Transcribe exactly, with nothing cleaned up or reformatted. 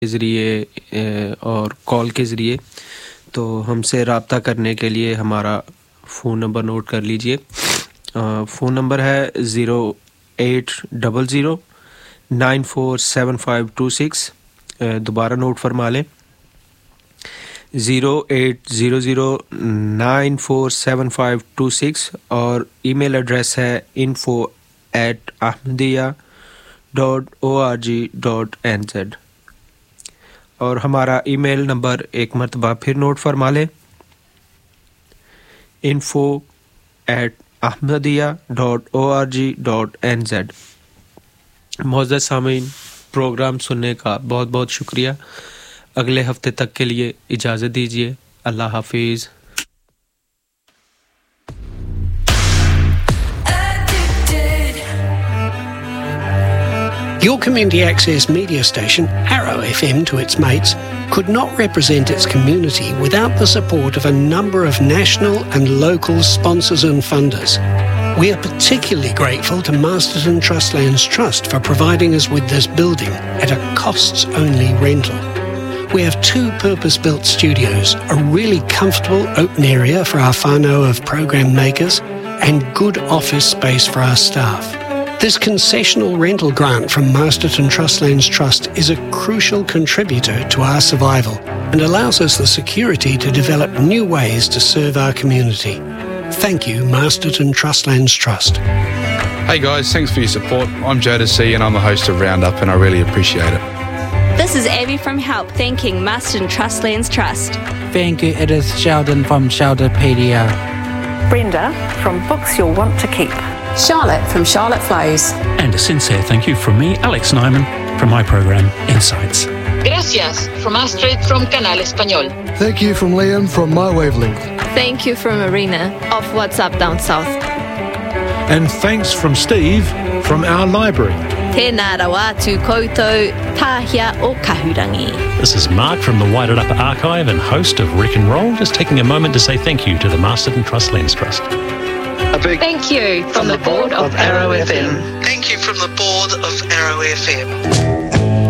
के ज़रिए और कॉल के ज़रिए। तो हमसे रब्ता करने के लिए हमारा फ़ोन नंबर नोट कर लीजिए। फ़ोन नंबर है zero eight double zero nine four seven five to six. दोबारा नोट फरमा लें, zero eight zero zero nine four seven five to six. और ईमेल एड्रेस है info at ahmadiyya dot O R G dot N Z. और हमारा email number एक मरतबा फिर नोट फरमा लें, info at ahmadiyya dot O R G dot N Z. मोअज़्ज़ज़ सामीन, प्रोग्राम सुनने का बहुत बहुत शुक्रिया। अगले हफ्ते तक के लिए इजाज़त दीजिए। अल्लाह हाफिज़। Your community access media station, Arrow F M to its mates, could not represent its community without the support of a number of national and local sponsors and funders. We are particularly grateful to Masterton Trustlands Trust for providing us with this building at a costs-only rental. We have two purpose-built studios, a really comfortable open area for our whānau of program makers, and good office space for our staff. This concessional rental grant from Masterton Trustlands Trust is a crucial contributor to our survival and allows us the security to develop new ways to serve our community. Thank you, Masterton Trustlands Trust. Hey guys, thanks for your support. I'm Jodeci and I'm the host of Roundup and I really appreciate it. This is Abby from Help thanking Masterton Trustlands Trust. Thank you, it is Sheldon from Sheldopedia. Brenda from Books You'll Want to Keep. Charlotte from Charlotte Flows. And a sincere thank you from me, Alex Nyman, from my program Insights. Gracias from Astrid from Canal Español. Thank you from Liam from My Wavelength. Thank you from Marina of What's Up Down South. And thanks from Steve from our library. Tēnā rawa tu koutou tāhia o Kahurangi. This is Mark from the Whited Upper Archive and host of Rick and Roll, just taking a moment to say thank you to the Masterton Trustlands Trust. A big thank you from, from the board of, of Arrow F M. Thank you from the board of Arrow F M.